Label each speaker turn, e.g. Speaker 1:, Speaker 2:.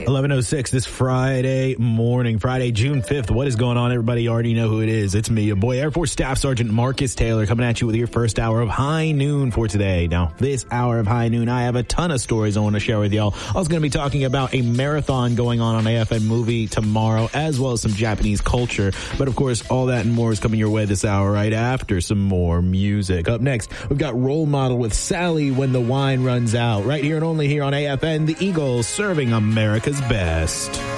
Speaker 1: 11:06 this Friday morning, Friday, June 5th. What is going on, everybody? You already know who it is. It's me, your boy, Air Force Staff Sergeant Marcus Taylor, coming at you with your first hour of High Noon for today. Now, this hour of High Noon, I have a ton of stories I want to share with y'all. I was going to be talking about a marathon going on AFN Movie tomorrow, as well as some Japanese culture. But, of course, all that and more is coming your way this hour right after some more music. Up next, we've got Role Model with Sally When the Wine Runs Out. Right here and only here on AFN, the Eagles serving America's best.